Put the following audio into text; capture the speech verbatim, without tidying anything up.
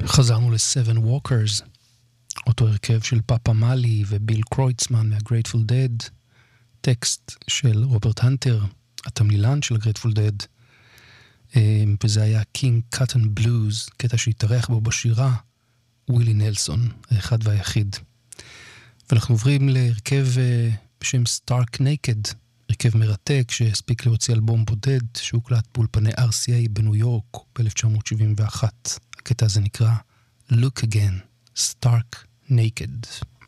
חזרנו ל-Seven Walkers, אותו הרכב של פאפה מאלי וביל קרויצמן מה-Grateful Dead, טקסט של רוברט הנטר, התמלילן של ה-Grateful Dead, וזה היה King Cotton Blues, קטע שהתארח בו בשירה, ווילי נלסון, האחד והיחיד. ואנחנו עוברים להרכב בשם Stark Naked, הרכב מרתק שהספיק להוציא אלבום בודד שהוקלט באולפני אר סי איי בניו יורק ב-אלף תשע מאות שבעים ואחת. הקטע הזה נקרא Look Again, Stark Naked.